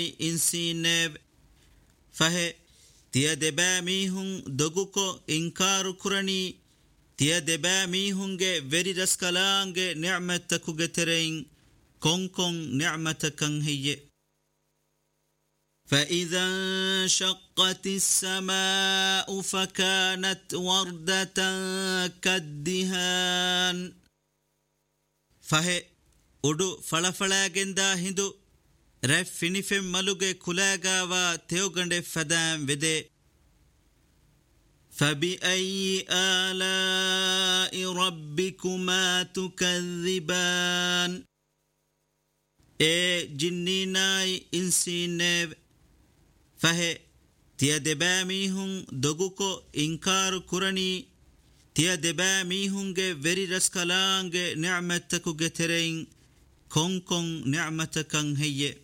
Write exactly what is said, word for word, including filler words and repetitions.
إنسينيب فهي تيادبا ميهن دقوكو إنكار كرني تيادبا ميهنجي وري رسكالانجي نعمتكو جترين كون كون نعمتكن هي فإذا انشقت السماء فكانت وردة كالدهان فهي أدو فلفلاغندا هندو رف فينيفم ملوغي كلاغاوا تيوغند فدام ودي فبأي آلاء ربكما تكذبان اي جنيناي انسينيب فهي تيادبا ميهن دقوكو إنكار كرني تيادبا ميهنجي وري رسكالانجي نعمتكو جترين كون كون نعمتكن هي